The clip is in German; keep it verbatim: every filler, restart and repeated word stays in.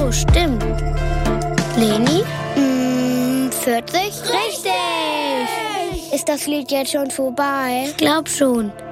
so, stimmt. Leni? Mm, vierzig? Richtig! Ist das Lied jetzt schon vorbei? Ich glaub schon.